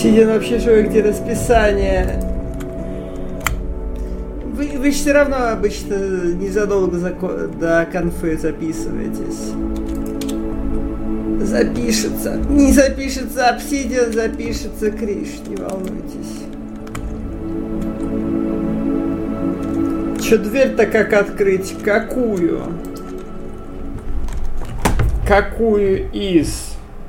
Обсидиан вообще что, где расписание? Вы же все равно обычно незадолго до конфы записываетесь. Запишется. Не запишется Обсидиан, запишется Криш, не волнуйтесь. Че дверь-то как открыть? Какую? Какую из?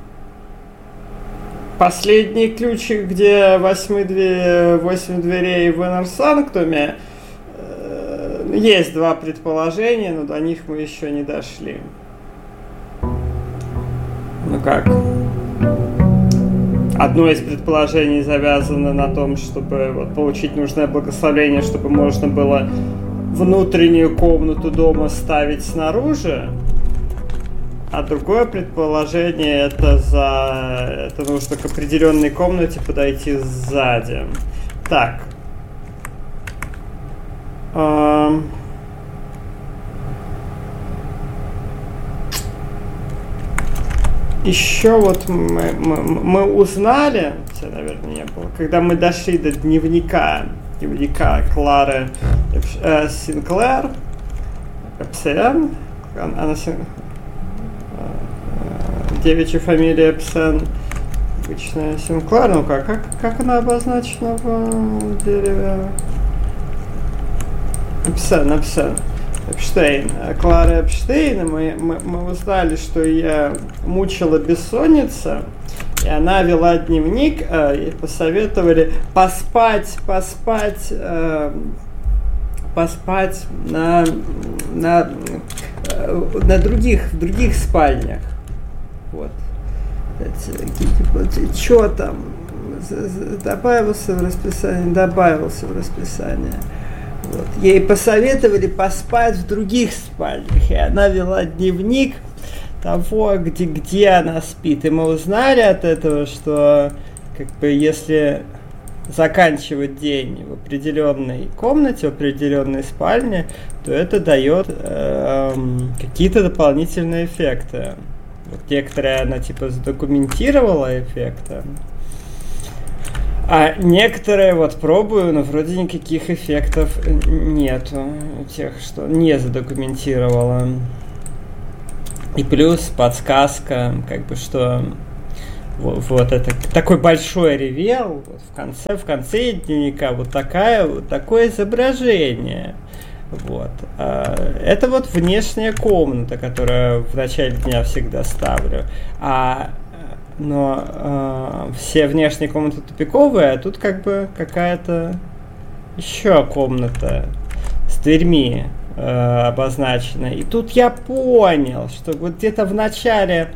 Последний ключик, где 8 дверей в Иннер Санктуме. Есть два предположения, но до них мы еще не дошли. Ну как? Одно из предположений завязано на том, чтобы вот, получить нужное благословение, чтобы можно было внутреннюю комнату дома ставить снаружи. А другое предположение это нужно к определенной комнате подойти сзади. Так. Еще вот мы узнали, хотя, наверное, не было, когда мы дошли до дневника Клары Синклер, Эпсен, она девичья фамилия Эпсен, обычная Синклер, ну как она обозначена в дереве? Эпштейн. Клара Эпштейна, мы узнали, что ее мучила бессонница, и она вела дневник, и посоветовали поспать на других спальнях. Вот. Что там? Добавился в расписание. Вот. Ей посоветовали поспать в других спальнях, и она вела дневник того, где она спит. И мы узнали от этого, что как бы если заканчивать день в определенной комнате, в определенной спальне, то это дает какие-то дополнительные эффекты. Вот некоторые она типа задокументировала эффекты. А некоторые вот пробую, но вроде никаких эффектов нету, тех, что не задокументировала. И плюс подсказка, как бы, что вот это такой большой ревел, вот в конце дневника вот такое изображение. Вот. Это вот внешняя комната, которую в начале дня всегда ставлю. Но все внешние комнаты тупиковые, а тут как бы какая-то еще комната с дверьми обозначена. И тут я понял, что вот где-то в начале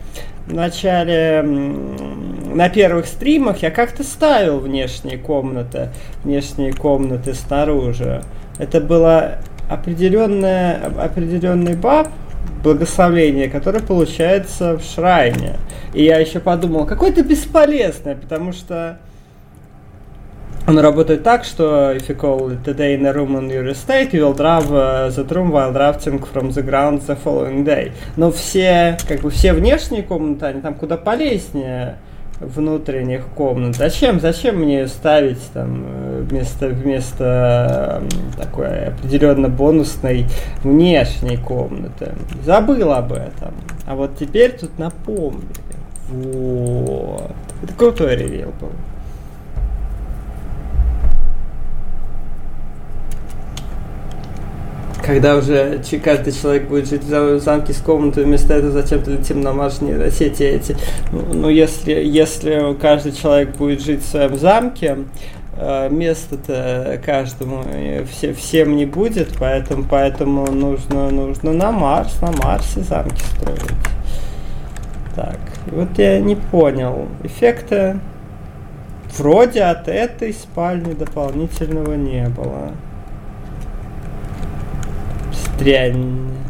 на первых стримах я как-то ставил внешние комнаты снаружи. Это было определенный баф, благословение, которое получается в Шрайне. И я еще подумал, какой-то бесполезный, потому что он работает так, что if you call it today in a room on your estate, you will drive that room while drafting from the ground the following day. Но все внешние комнаты, они там куда полезнее внутренних комнат. Зачем мне ставить там вместо такой определенно бонусной внешней комнаты? Забыл об этом. А вот теперь тут напомнили. Вот. Это крутой ревел был. Когда уже каждый человек будет жить в замке с комнатой, вместо этого зачем-то летим на Марс нейросети эти. Ну, если каждый человек будет жить в своем замке, места-то каждому всем не будет, поэтому нужно на Марсе замки строить. Так, вот я не понял. Эффекта вроде от этой спальни дополнительного не было. Дрянь.